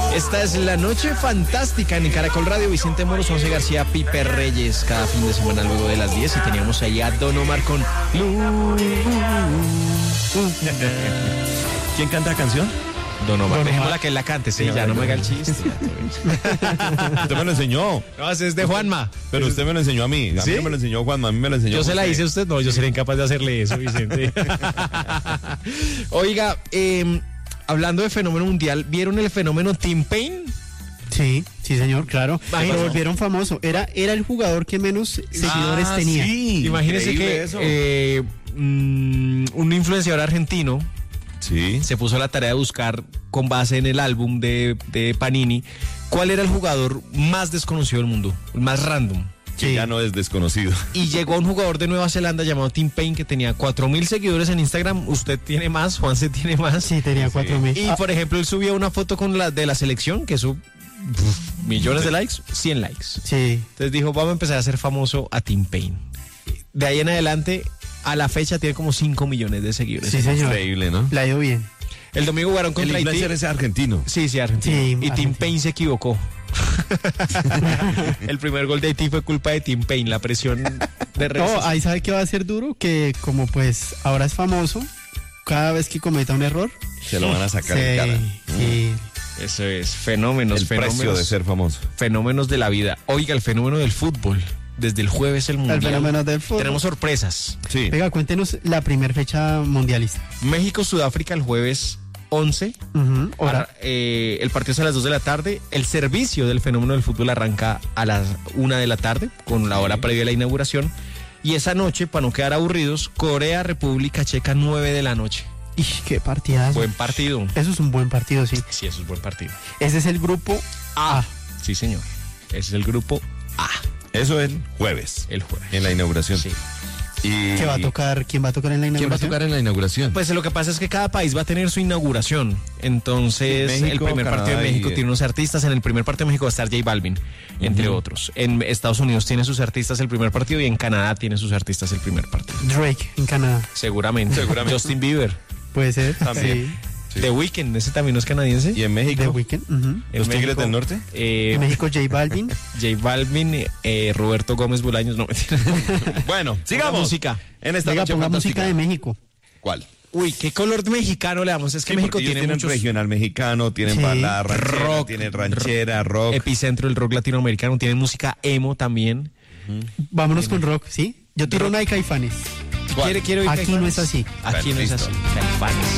Esta es la noche fantástica en Caracol Radio. Vicente Moros, José García, Pipe Reyes, cada fin de semana luego de las 10. Y teníamos ahí a Don Omar con ¿Quién canta la canción? Don Omar. Dejémosla que él la cante, sí, ya no me haga el chiste. Usted me lo enseñó. No, ese es de Juanma. Pero usted me lo enseñó a mí. A ¿Sí? mí no me lo enseñó Juanma, a mí me lo enseñó Yo se la José. hice a usted, no, yo sería incapaz de hacerle eso, Vicente. Oiga, hablando de fenómeno mundial, ¿vieron el fenómeno Tim Payne? Sí, señor, claro. Imagínese. Lo volvieron famoso. Era el jugador que menos seguidores tenía. Sí, Imagínese increíble que eso. un influenciador argentino Sí. se puso a la tarea de buscar, con base en el álbum de Panini, cuál era el jugador más desconocido del mundo, el más random. Que Sí. ya no es desconocido. Y llegó un jugador de Nueva Zelanda llamado Tim Payne que tenía 4.000 seguidores en Instagram. Usted tiene más, Juanse tiene más. Sí, tenía 4.000. Y por ejemplo, él subía una foto con la de la selección, que eso, millones de likes, 100 likes. Sí. Entonces dijo, vamos a empezar a hacer famoso a Tim Payne. De ahí en adelante, a la fecha tiene como 5 millones de seguidores. Sí, señor. Increíble, ¿no? La ha ido bien. El domingo jugaron El contra Haití. influencer es argentino. Sí, argentino. Sí, y Tim argentino. Payne se equivocó. El primer gol de Haití fue culpa de Tim Payne, la presión de redes. No, ahí sabe que va a ser duro, que como pues ahora es famoso, cada vez que cometa un error, Se lo van a sacar en cara. sí. Eso es, fenómenos, El precio de ser famoso. fenómenos de la vida. Oiga, el fenómeno del fútbol. Desde el jueves el mundial. fenómeno del fútbol. Tenemos sorpresas. Sí. Venga, cuéntenos la primera fecha mundialista. México-Sudáfrica el jueves 11. Hora. El partido es a las 2 de la tarde. El servicio del fenómeno del fútbol arranca a las 1 de la tarde, con la hora previa a la inauguración. Y esa noche, para no quedar aburridos, Corea-República Checa, 9 de la noche. Ish, qué partidazo. Buen partido. Eso es un buen partido, sí. Sí, eso es buen partido. Ese es el grupo A. Sí, señor. Ese es el grupo A, Eso el jueves. el jueves. En la inauguración. Sí. Y... ¿Quién va a tocar en la ¿Quién va a inauguración? tocar en la inauguración? Pues lo que pasa es que cada país va a tener su inauguración. Entonces, Sí, México, el primer partido de Canadá México y- tiene unos artistas. En el primer partido de México va a estar J Balvin, entre otros. En Estados Unidos tiene sus artistas el primer partido y en Canadá tiene sus artistas el primer partido. Drake en Canadá. Seguramente. Justin Bieber. Puede ser. También. Sí. The Weeknd, ese también no es canadiense. ¿Y en México? The Weeknd. En ¿Los Tigres México, del Norte? En México, J Balvin. J Balvin, Roberto Gómez Bolaños, no mentira. Bueno, sigamos. música. En esta Venga, noche ponga fantástica. música de México. ¿Cuál? Uy, ¿qué color mexicano le damos? Es que Sí, México porque ellos tiene tienen muchos... regional mexicano, tienen Sí. balada ranchera, Rock, tienen ranchera, rock. Epicentro del rock latinoamericano, tiene música emo también. Vámonos con rock, ¿sí? Yo tiro una de Caifanes. ¿Cuál? ¿Quiere oír Aquí no Caifanes? es así. Aquí no es Listo. así. Caifanes.